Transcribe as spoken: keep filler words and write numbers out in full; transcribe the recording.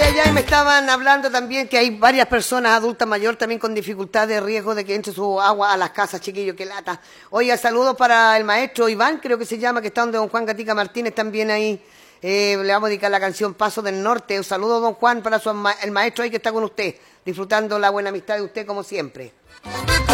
allá y me estaban hablando también que hay varias personas adultas mayores también con dificultad de riesgo de que entre su agua a las casas, chiquillos, que lata. Oiga, saludos para el maestro Iván, creo que se llama, que está donde don Juan Gatica Martínez también ahí. Eh, le vamos a dedicar la canción Paso del Norte. Un saludo, don Juan, para su, el maestro ahí que está con usted, disfrutando la buena amistad de usted como siempre.